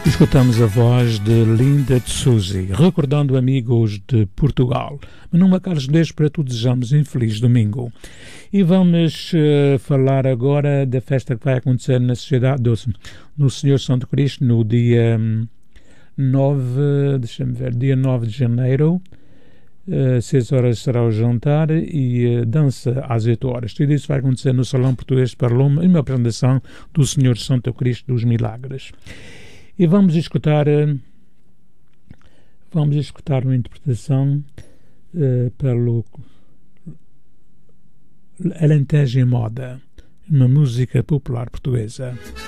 Escutamos a voz de Linda de Suzy, recordando amigos de Portugal. Numa Carlos Deus, para tu desejamos um feliz domingo. E vamos falar agora da festa que vai acontecer na Sociedade do Senhor Santo Cristo no dia 9 de janeiro. 6 horas será o jantar e dança às 8 horas. Tudo isso vai acontecer no Salão Português de Parloma, em uma apresentação do Senhor Santo Cristo dos Milagres. E vamos escutar uma interpretação pelo Alentejo em Moda, uma música popular portuguesa.